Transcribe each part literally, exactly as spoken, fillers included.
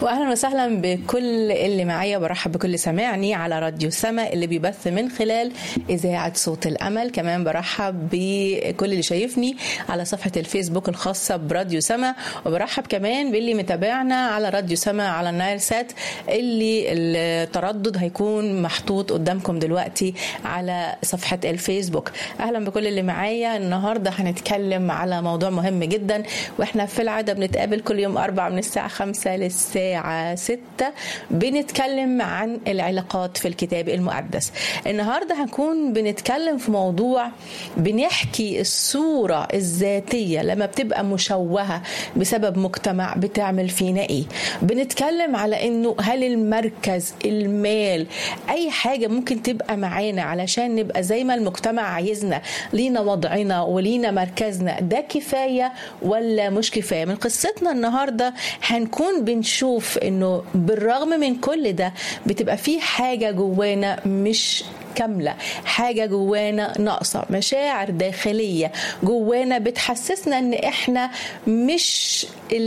واهلا وسهلا بكل اللي معايا، برحب بكل سمعني على راديو سما اللي بيبث من خلال اذاعه صوت الامل. كمان برحب بكل اللي شايفني على صفحه الفيسبوك الخاصه براديو سما، وبرحب كمان باللي متابعنا على راديو سما على النايل سات اللي التردد هيكون محطوط قدامكم دلوقتي على صفحه الفيسبوك. اهلا بكل اللي معايا. النهارده هنتكلم على موضوع مهم جدا، واحنا في العاده بنتقابل كل يوم اربع من الساعه خمسة للساعه ستة بنتكلم عن العلاقات في الكتاب المقدس. النهاردة هنكون بنتكلم في موضوع بنحكي الصورة الذاتية لما بتبقى مشوهة بسبب مجتمع بتعمل فينا ايه. بنتكلم على انه هل المركز، المال، اي حاجة ممكن تبقى معانا علشان نبقى زي ما المجتمع عايزنا، لينا وضعنا ولينا مركزنا، ده كفاية ولا مش كفاية؟ من قصتنا النهاردة هنكون بنشوف انه بالرغم من كل ده بتبقى في حاجة جوانا مش كاملة، حاجة جوانا ناقصة، مشاعر داخلية جوانا بتحسسنا ان احنا مش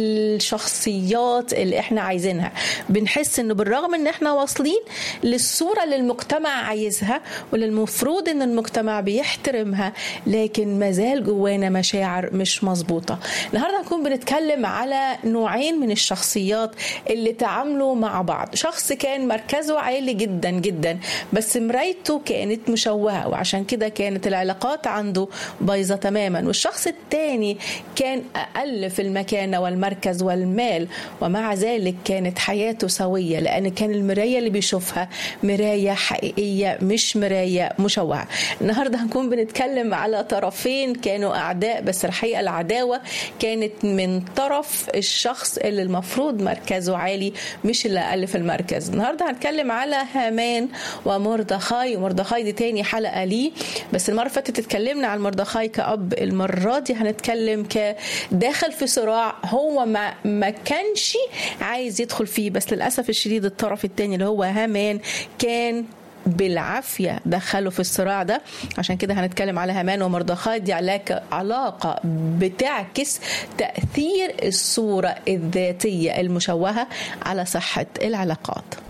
الشخصيات اللي احنا عايزينها. بنحس انه بالرغم ان احنا واصلين للصورة اللي المجتمع عايزها واللي المفروض ان المجتمع بيحترمها، لكن مازال جوانا مشاعر مش مظبوطة. النهاردة هنكون بنتكلم على نوعين من الشخصيات اللي تعاملوا مع بعض. شخص كان مركزه عالي جدا جدا بس مرايته كانت مشوهة، وعشان كده كانت العلاقات عنده بايظة تماما. والشخص التاني كان أقل في المكانة والمركز والمال، ومع ذلك كانت حياته سوية لأن كان المراية اللي بيشوفها مراية حقيقية مش مراية مشوهة. النهاردة هنكون بنتكلم على طرفين كانوا أعداء، بس الحقيقة العداوة كانت من طرف الشخص اللي المفروض مركزه عالي مش اللي أقل في المركز. النهاردة هنتكلم على هامان ومردخاي. ومردخاي دي تاني حلقة ليه، بس المرة فاتت اتكلمنا عن مردخاي كأب. المرة دي هنتكلم كداخل في صراع هو ما, ما كانش عايز يدخل فيه، بس للأسف الشديد الطرف التاني اللي هو هامان كان بالعافية دخلوا في الصراع ده. عشان كده هنتكلم على هامان ومردخاي. دي علاقة بتعكس تأثير الصورة الذاتية المشوهة على صحة العلاقات.